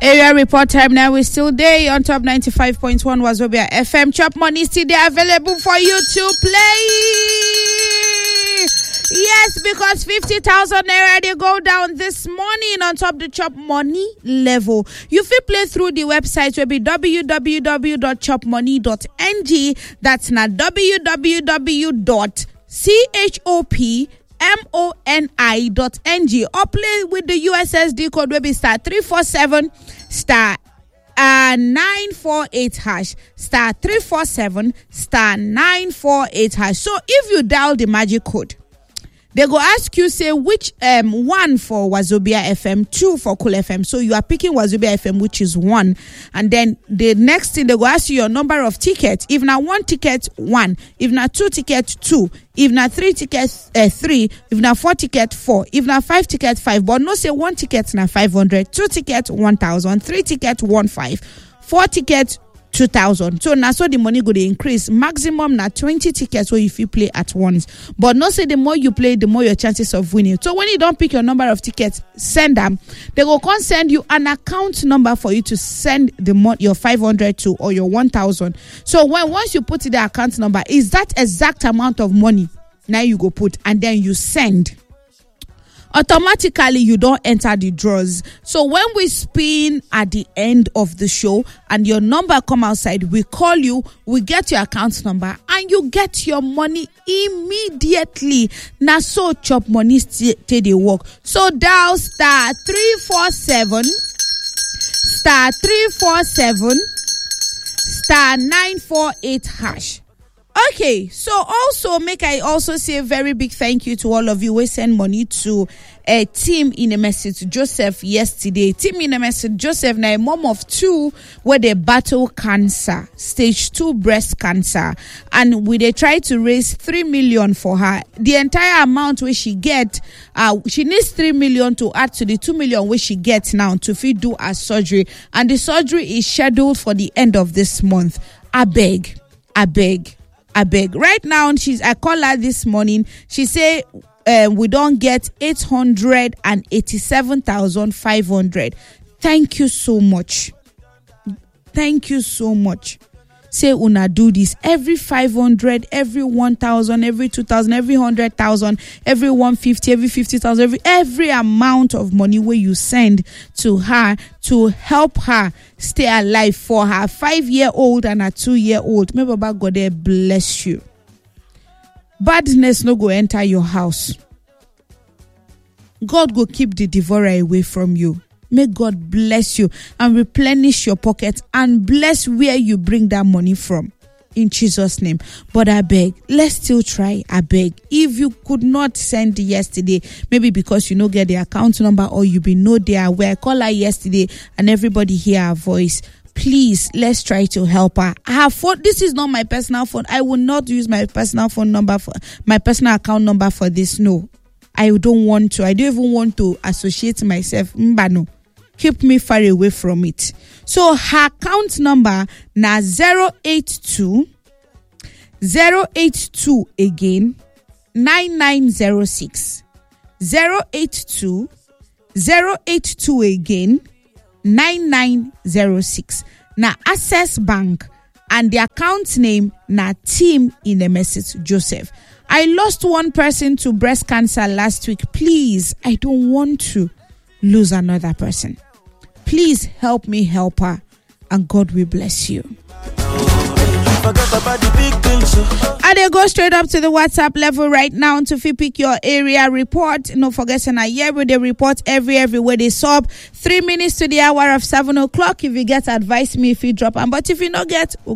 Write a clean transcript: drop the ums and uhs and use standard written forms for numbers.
Area report time now. We're still there on top 95.1 Wazobia FM. Chop money still there available for you to play. Yes, because 50,000 naira they go down this morning on top the chop money level. You feel play through the website will be www.chopmoney.ng. That's not www.chopmoney.ng or play with the USSD code will be star 347 star 948 hash star 347 star 948 hash. So if you dial the magic code, they go ask you, say, which one for Wazobia FM, 2 for Cool FM. So you are picking Wazobia FM, which is 1. And then the next thing, they go ask you your number of tickets. If not 1 ticket, 1. If not 2 tickets, 2. If not 3 tickets, 3. If not 4 tickets, 4. If not 5 tickets, 5. But no say 1 ticket, na 500. 2 tickets, 1,000. 3 tickets, 1,500. 4 tickets, 2,000. So now so the money go to increase. Maximum na 20 tickets where if you play at once. But no say the more you play, the more your chances of winning. So when you don't pick your number of tickets, send them. They will send you an account number for you to send your 500 to or your 1,000. So once you put the account number, is that exact amount of money now you go put and then you send. Automatically you don't enter the draws. So when we spin at the end of the show and your number come outside, we call you, we get your account number and you get your money immediately. Now so chop money till they work. So dial star 347 star 347 star 948 hash. Okay, so also make I also say a very big thank you to all of you who send money to a team in a message Joseph yesterday. Team in a message Joseph, now a mom of 2 where they battle cancer, stage 2 breast cancer, and they try to raise 3 million for her. The entire amount where she get, she needs 3 million to add to the 2 million where she gets now to do her surgery, and the surgery is scheduled for the end of this month. I beg. Right now, I call her this morning. She say we don't get 887,500. Thank you so much. Say una do this every 500, every 1,000, every 2,000, every 100,000, every 150, every 50,000, every amount of money where you send to her to help her stay alive for her 5-year-old and her 2-year-old. May Baba God bless you. Badness no go enter your house. God go keep the devourer away from you. May God bless you and replenish your pocket and bless where you bring that money from. In Jesus' name. But I beg, let's still try. I beg. If you could not send yesterday, maybe because you don't get the account number or you be no there where I call her yesterday and everybody hear her voice. Please, let's try to help her. I have phone. This is not my personal phone. I will not use my personal phone number for my personal account number for this. No, I don't want to. I don't even want to associate myself. No. Keep me far away from it. So her account number na 082 again 9906 082 again 9906 na Access Bank and the account name na Team in a Message Joseph. I lost one person to breast cancer last week. Please, I don't want to lose another person. Please help me help her and God will bless you. And they go straight up to the WhatsApp level right now to pick your area report. No forgetting a year with the report everywhere they sub 3 minutes to the hour of 7 o'clock. If you get advice me if you drop and but if you not get